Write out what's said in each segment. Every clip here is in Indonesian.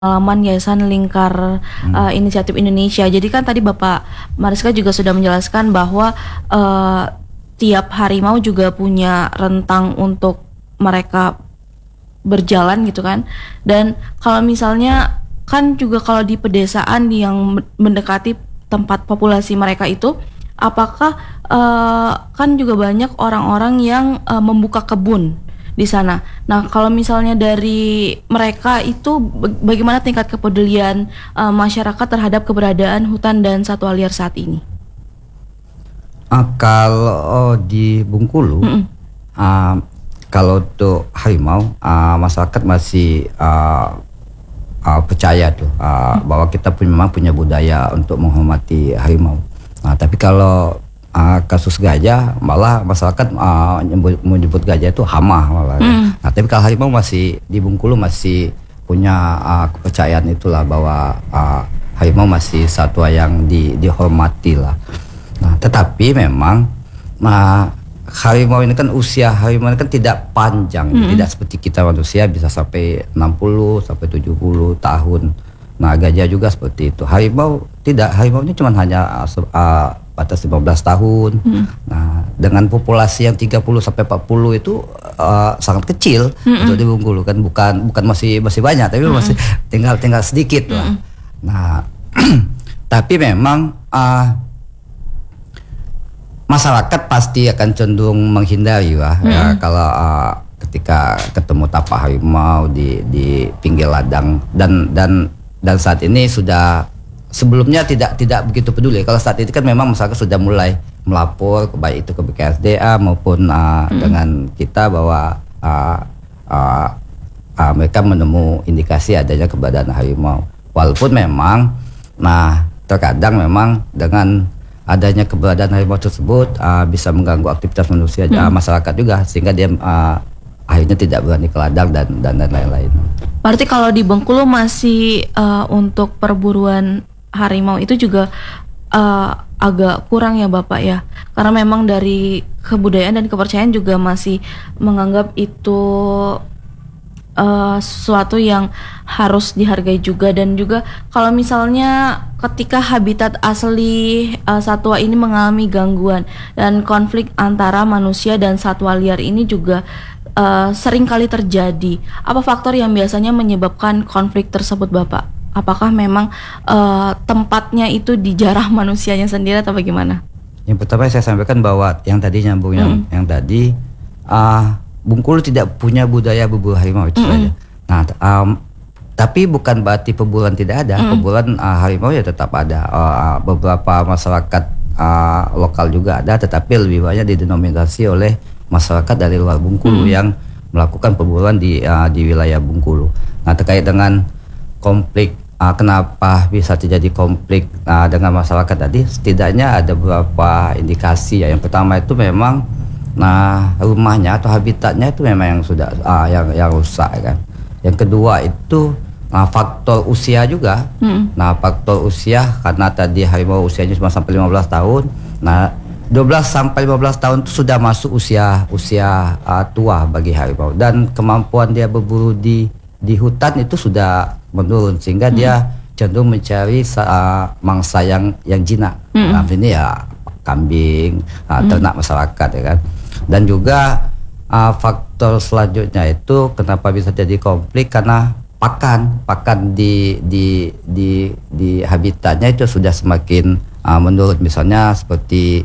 pengalaman Yayasan Lingkar Inisiatif Indonesia. Jadi kan tadi Bapak Mariska juga sudah menjelaskan bahwa tiap harimau juga punya rentang untuk mereka berjalan gitu kan. Dan kalau misalnya kan juga kalau di pedesaan yang mendekati tempat populasi mereka itu, apakah kan juga banyak orang-orang yang membuka kebun di sana. Nah, kalau misalnya dari mereka itu bagaimana tingkat kepedulian masyarakat terhadap keberadaan hutan dan satwa liar saat ini? Kalau di Bengkulu, kalau untuk harimau, masyarakat masih percaya tuh bahwa kita memang punya budaya untuk menghormati harimau. Nah, tapi kalau kasus gajah malah masyarakat menyebut gajah itu hama malah. Nah, tapi kalau harimau masih di Bengkulu masih punya kepercayaan itulah bahwa harimau masih satwa yang dihormati lah. Nah, tetapi memang harimau ini kan usia harimau ini kan tidak panjang, tidak seperti kita manusia bisa sampai 60 sampai 70 tahun. Nah, gajah juga seperti itu. Harimau tidak, harimau ini cuma hanya batas 15 tahun. Nah, dengan populasi yang 30 sampai 40 itu sangat kecil untuk di Bengkulu kan, bukan masih banyak, tapi masih tinggal sedikit lah. Nah, tapi memang masyarakat pasti akan cenderung menghindari lah ya, kalau ketika ketemu tapak harimau di pinggir ladang dan saat ini sudah, sebelumnya tidak begitu peduli. Kalau saat ini kan memang masyarakat sudah mulai melapor baik itu ke BKSDA maupun dengan kita bahwa mereka menemu indikasi adanya keberadaan harimau. Walaupun memang terkadang memang dengan adanya keberadaan harimau tersebut bisa mengganggu aktivitas manusia masyarakat juga, sehingga dia akhirnya tidak berani ke ladang dan lain-lain. Berarti kalau di Bengkulu masih untuk perburuan harimau itu juga agak kurang ya Bapak ya, karena memang dari kebudayaan dan kepercayaan juga masih menganggap itu sesuatu yang harus dihargai juga. Dan juga kalau misalnya ketika habitat asli satwa ini mengalami gangguan dan konflik antara manusia dan satwa liar ini juga sering kali terjadi. Apa faktor yang biasanya menyebabkan konflik tersebut Bapak? Apakah memang tempatnya itu dijarah manusianya sendiri atau bagaimana? Yang pertama saya sampaikan bahwa yang tadi nyambung yang tadi Bengkulu tidak punya budaya berburu harimau itu saja. Nah, tapi bukan berarti perburuan tidak ada. Perburuan harimau ya tetap ada. Beberapa masyarakat lokal juga ada, tetapi lebih banyak didenominasi oleh masyarakat dari luar Bengkulu yang melakukan perburuan di wilayah Bengkulu. Nah, terkait dengan konflik, kenapa bisa terjadi konflik dengan masyarakat tadi, setidaknya ada beberapa indikasi ya. Yang pertama itu memang rumahnya atau habitatnya itu memang yang sudah yang rusak kan. Yang kedua itu faktor usia juga. Nah, faktor usia karena tadi harimau usianya cuma sampai 15 tahun. Nah, 12 sampai 15 tahun itu sudah masuk usia tua bagi harimau, dan kemampuan dia berburu di hutan itu sudah menurun, sehingga dia cenderung mencari mangsa yang jinak. Nah, ini ya kambing, ternak masyarakat ya kan. Dan juga faktor selanjutnya itu kenapa bisa jadi konflik, karena pakan di habitatnya itu sudah semakin menurun. Misalnya seperti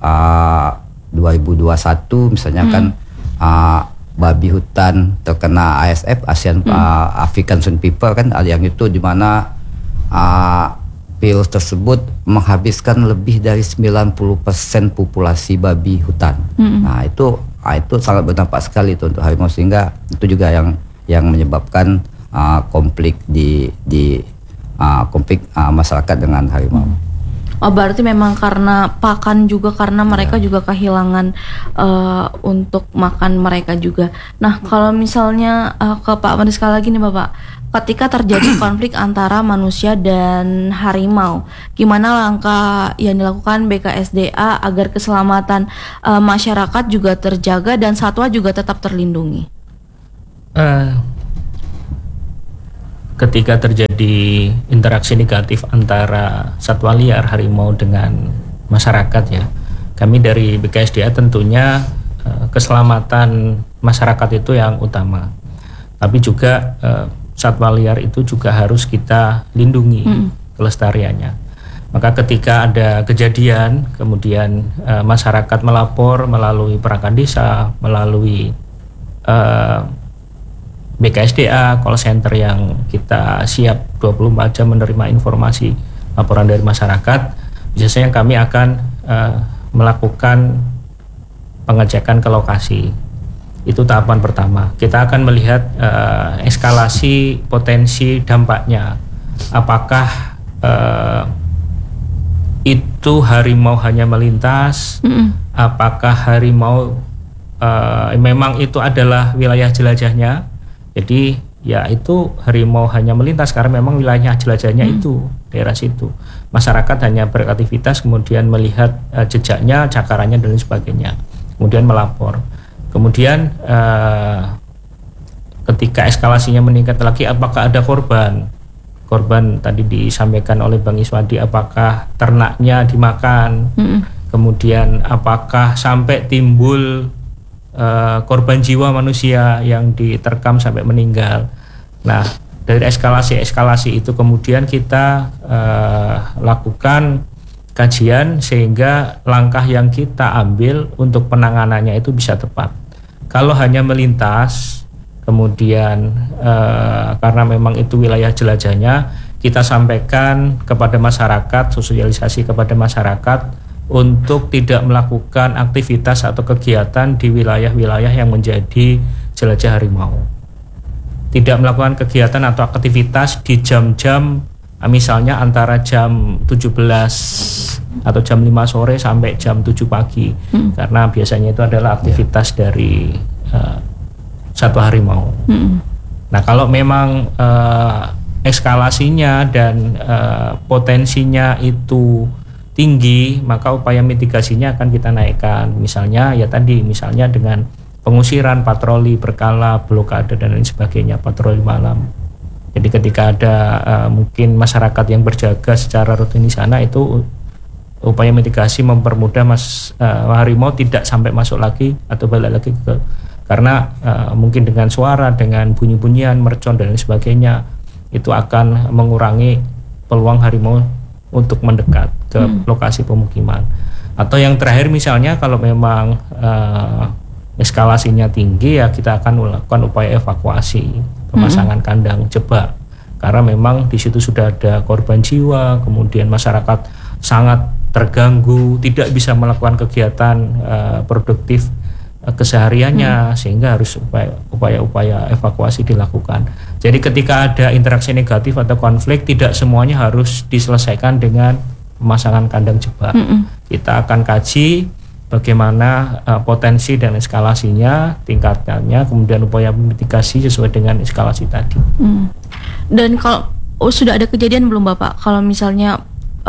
2021 misalnya kan babi hutan terkena ASF, Asian African Swine Fever kan, yang itu di mana virus tersebut menghabiskan lebih dari 90% populasi babi hutan. Nah, itu sangat berdampak sekali itu untuk harimau, sehingga itu juga yang menyebabkan konflik konflik masyarakat dengan harimau. Oh, berarti memang karena pakan juga, karena mereka juga kehilangan untuk makan mereka juga. Nah, kalau misalnya ke Pak Mariska lagi nih Bapak, ketika terjadi konflik antara manusia dan harimau, gimana langkah yang dilakukan BKSDA agar keselamatan masyarakat juga terjaga dan satwa juga tetap terlindungi? ketika terjadi interaksi negatif antara satwa liar harimau dengan masyarakat ya, kami dari BKSDA tentunya keselamatan masyarakat itu yang utama, tapi juga satwa liar itu juga harus kita lindungi kelestariannya. Maka ketika ada kejadian, kemudian masyarakat melapor melalui perangkat desa, melalui BKSDA, call center yang kita siap 24 jam menerima informasi laporan dari masyarakat, biasanya kami akan melakukan pengecekan ke lokasi. Itu tahapan pertama. Kita akan melihat eskalasi potensi dampaknya. Apakah itu harimau hanya melintas? Apakah harimau memang itu adalah wilayah jelajahnya? Jadi ya itu harimau hanya melintas karena memang wilayah jelajahnya itu daerah situ. Masyarakat hanya beraktivitas kemudian melihat jejaknya, cakarannya dan lain sebagainya. Kemudian melapor. Kemudian ketika eskalasinya meningkat lagi, apakah ada korban? Korban tadi disampaikan oleh Bang Iswadi, apakah ternaknya dimakan? Kemudian apakah sampai timbul korban jiwa manusia yang diterkam sampai meninggal. Nah, dari eskalasi itu kemudian kita lakukan kajian sehingga langkah yang kita ambil untuk penanganannya itu bisa tepat. Kalau hanya melintas, kemudian karena memang itu wilayah jelajahnya, kita sampaikan kepada masyarakat, sosialisasi kepada masyarakat untuk tidak melakukan aktivitas atau kegiatan di wilayah-wilayah yang menjadi jelajah harimau. Tidak melakukan kegiatan atau aktivitas di jam-jam misalnya antara jam 17 atau jam 5 sore sampai jam 7 pagi. Karena biasanya itu adalah aktivitas dari satwa harimau. Nah, kalau memang eskalasinya dan potensinya itu tinggi, maka upaya mitigasinya akan kita naikkan. Misalnya ya tadi, misalnya dengan pengusiran, patroli berkala, blokade dan lain sebagainya, patroli malam. Jadi ketika ada mungkin masyarakat yang berjaga secara rutin di sana, itu upaya mitigasi mempermudah harimau tidak sampai masuk lagi atau balik lagi karena mungkin dengan suara, dengan bunyi-bunyian, mercon dan lain sebagainya, itu akan mengurangi peluang harimau untuk mendekat ke lokasi pemukiman. Atau yang terakhir misalnya kalau memang eskalasinya tinggi, ya kita akan melakukan upaya evakuasi, pemasangan kandang jebak, karena memang di situ sudah ada korban jiwa, kemudian masyarakat sangat terganggu, tidak bisa melakukan kegiatan produktif kesehariannya, sehingga harus upaya-upaya evakuasi dilakukan. Jadi ketika ada interaksi negatif atau konflik, tidak semuanya harus diselesaikan dengan pemasangan kandang jebak. Kita akan kaji bagaimana potensi dan eskalasinya, tingkatannya, kemudian upaya mitigasi sesuai dengan eskalasi tadi. Dan kalau sudah ada kejadian belum Bapak, kalau misalnya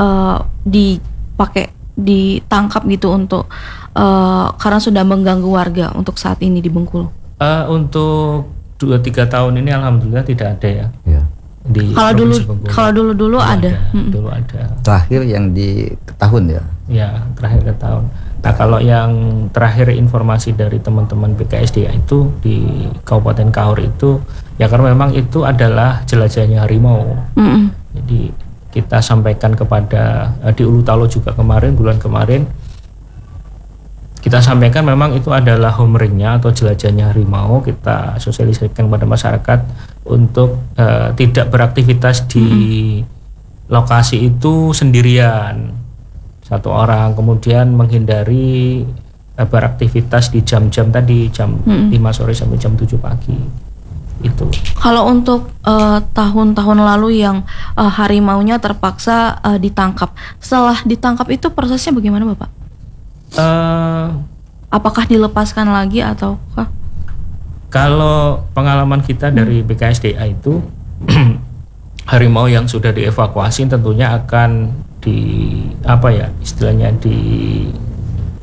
ditangkap gitu untuk karena sudah mengganggu warga untuk saat ini di Bengkulu? Untuk 2-3 tahun ini alhamdulillah tidak ada ya. Kalau dulu ada. Dulu ada. Terakhir yang di tahun ya? Ya, terakhir ke tahun. Nah, kalau yang terakhir informasi dari teman-teman BKSDA itu di Kabupaten Kaur itu, ya karena memang itu adalah jelajahnya harimau. Jadi kita sampaikan kepada di Ulu Talo juga bulan kemarin, kita sampaikan memang itu adalah home ring-nya atau jelajahnya harimau. Kita sosialisasikan kepada masyarakat untuk tidak beraktivitas di lokasi itu sendirian, satu orang, kemudian menghindari beraktivitas di jam-jam tadi, jam 5 sore sampai jam 7 pagi. Itu. Kalau untuk tahun-tahun lalu yang harimaunya terpaksa ditangkap, setelah ditangkap itu prosesnya bagaimana Bapak? Apakah dilepaskan lagi ataukah? Kalau pengalaman kita dari BKSDA itu harimau yang sudah dievakuasi tentunya akan di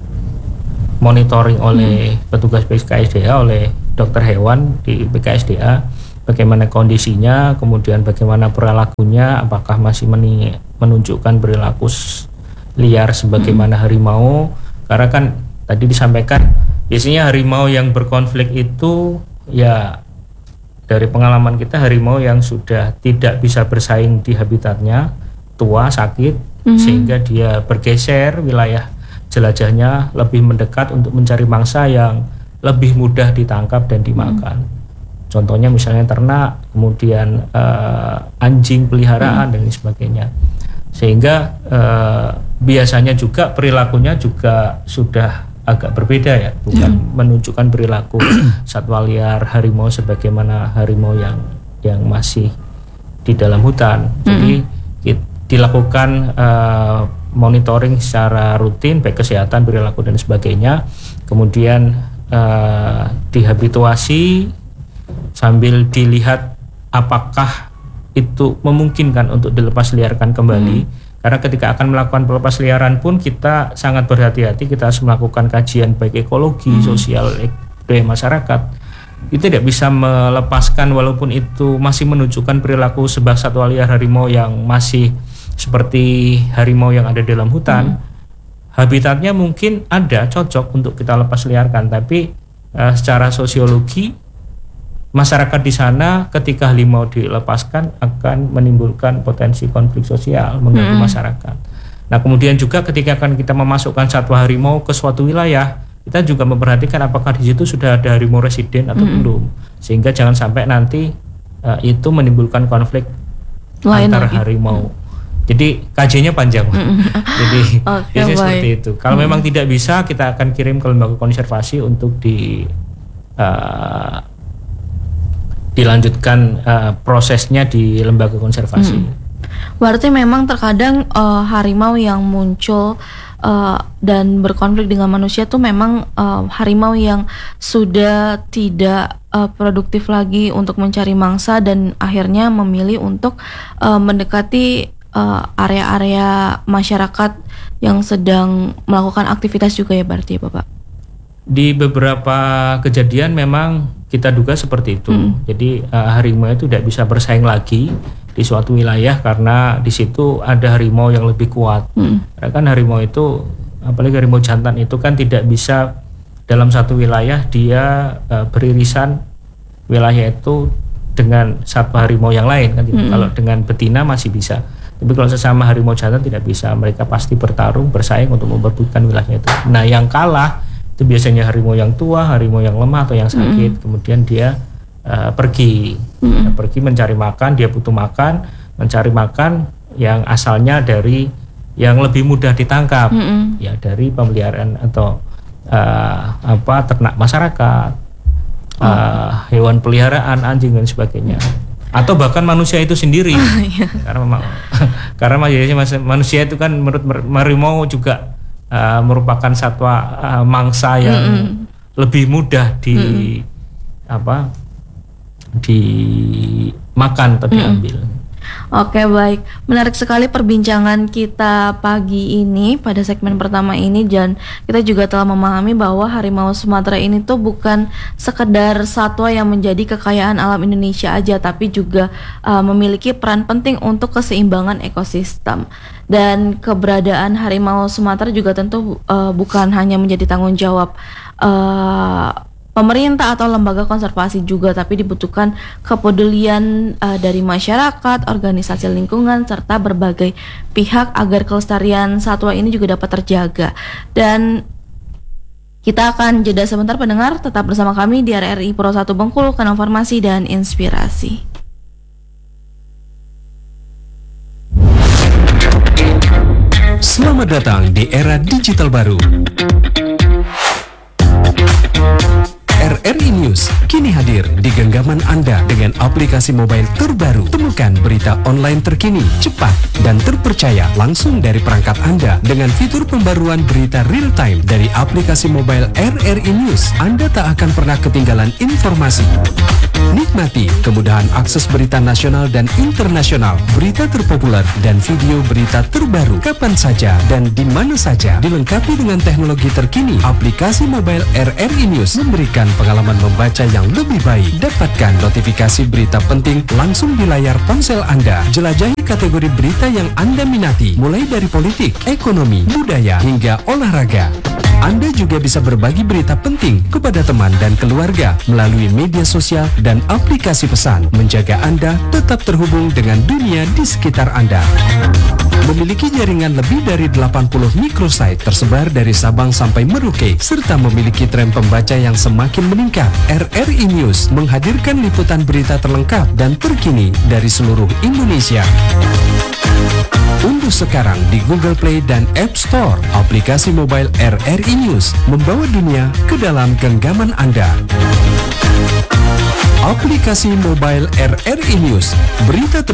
monitoring oleh petugas BKSDA, oleh dokter hewan di BKSDA, bagaimana kondisinya, kemudian bagaimana perilakunya, apakah masih menunjukkan perilaku liar sebagaimana harimau. Karena kan tadi disampaikan biasanya harimau yang berkonflik itu ya dari pengalaman kita harimau yang sudah tidak bisa bersaing di habitatnya, tua, sakit, sehingga dia bergeser wilayah jelajahnya lebih mendekat untuk mencari mangsa yang lebih mudah ditangkap dan dimakan. Contohnya misalnya ternak, kemudian anjing peliharaan dan lain sebagainya. Sehingga biasanya juga perilakunya juga sudah agak berbeda ya, bukan menunjukkan perilaku satwa liar harimau sebagaimana harimau yang masih di dalam hutan. Jadi dilakukan monitoring secara rutin baik kesehatan, perilaku dan sebagainya. Kemudian dihabituasi sambil dilihat apakah itu memungkinkan untuk dilepas liarkan kembali. Karena ketika akan melakukan pelepas liaran pun kita sangat berhati-hati, kita harus melakukan kajian baik ekologi, sosial, budaya masyarakat. Itu tidak bisa melepaskan walaupun itu masih menunjukkan perilaku sebuah satwa liar harimau yang masih seperti harimau yang ada dalam hutan. Habitatnya mungkin ada cocok untuk kita lepas liarkan, tapi secara sosiologi masyarakat di sana ketika harimau dilepaskan akan menimbulkan potensi konflik sosial, mengganggu masyarakat. Nah, kemudian juga ketika akan kita memasukkan satwa harimau ke suatu wilayah, kita juga memperhatikan apakah di situ sudah ada harimau residen atau belum, sehingga jangan sampai nanti itu menimbulkan konflik antar harimau. Jadi kajiannya panjang. Jadi biasanya seperti itu. Kalau memang tidak bisa, kita akan kirim ke lembaga konservasi untuk dilanjutkan prosesnya di lembaga konservasi. Berarti memang terkadang harimau yang muncul dan berkonflik dengan manusia tuh memang harimau yang sudah tidak produktif lagi untuk mencari mangsa dan akhirnya memilih untuk mendekati area-area masyarakat yang sedang melakukan aktivitas juga ya berarti ya Bapak? Di beberapa kejadian memang kita duga seperti itu. Jadi harimau itu tidak bisa bersaing lagi di suatu wilayah karena di situ ada harimau yang lebih kuat. Karena kan harimau itu, apalagi harimau jantan itu kan tidak bisa dalam satu wilayah dia beririsan wilayah itu dengan satwa harimau yang lain kan. Kalau dengan betina masih bisa. Tapi kalau sesama harimau jantan tidak bisa. Mereka pasti bertarung, bersaing untuk memperebutkan wilayahnya itu. Nah, yang kalah itu biasanya harimau yang tua, harimau yang lemah atau yang sakit. Kemudian dia pergi mencari makan, dia butuh makan, mencari makan yang asalnya dari yang lebih mudah ditangkap, ya dari pemeliharaan atau ternak masyarakat, hewan peliharaan, anjing dan sebagainya, atau bahkan manusia itu sendiri. Karena manusia itu kan menurut harimau juga merupakan satwa mangsa yang lebih mudah dimakan atau diambil. Oke, baik. Menarik sekali perbincangan kita pagi ini pada segmen pertama ini, dan kita juga telah memahami bahwa harimau Sumatera ini tuh bukan sekedar satwa yang menjadi kekayaan alam Indonesia aja, tapi juga memiliki peran penting untuk keseimbangan ekosistem. Dan keberadaan harimau Sumatera juga tentu bukan hanya menjadi tanggung jawab pemerintah atau lembaga konservasi juga, tapi dibutuhkan kepedulian dari masyarakat, organisasi lingkungan, serta berbagai pihak agar kelestarian satwa ini juga dapat terjaga. Dan kita akan jeda sebentar pendengar, tetap bersama kami di RRI Pro 1 Bengkulu, kanal informasi dan inspirasi. Selamat datang di era digital baru. RRI News kini hadir di genggaman Anda dengan aplikasi mobile terbaru. Temukan berita online terkini, cepat, dan terpercaya langsung dari perangkat Anda dengan fitur pembaruan berita real time dari aplikasi mobile RRI News. Anda tak akan pernah ketinggalan informasi. Nikmati kemudahan akses berita nasional dan internasional, berita terpopuler, dan video berita terbaru kapan saja dan di mana saja. Dilengkapi dengan teknologi terkini, aplikasi mobile RRI News memberikan pengalaman membaca yang yang lebih baik. Dapatkan notifikasi berita penting langsung di layar ponsel Anda. Jelajahi kategori berita yang Anda minati, mulai dari politik, ekonomi, budaya, hingga olahraga. Anda juga bisa berbagi berita penting kepada teman dan keluarga melalui media sosial dan aplikasi pesan, menjaga Anda tetap terhubung dengan dunia di sekitar Anda. Memiliki jaringan lebih dari 80 microsite tersebar dari Sabang sampai Merauke, serta memiliki tren pembaca yang semakin meningkat, RRI News menghadirkan liputan berita terlengkap dan terkini dari seluruh Indonesia. Unduh sekarang di Google Play dan App Store aplikasi mobile RRI News, membawa dunia ke dalam genggaman Anda. Aplikasi mobile RRI News, berita terbaru